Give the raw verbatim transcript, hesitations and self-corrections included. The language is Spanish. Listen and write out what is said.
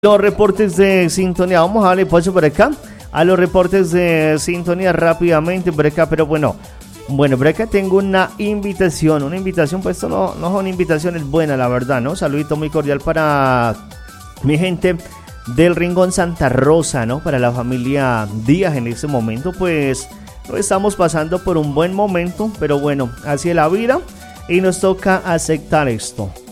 Los reportes de sintonía, vamos a darle paso por acá a los reportes de sintonía rápidamente por acá, pero bueno, bueno, por acá tengo una invitación, una invitación, pues esto no, no son invitaciones buenas, la verdad, ¿no? Saludito muy cordial para mi gente del Rincón Santa Rosa, ¿no? Para la familia Díaz en este momento, pues no estamos pasando por un buen momento, pero bueno, así es la vida y nos toca aceptar esto.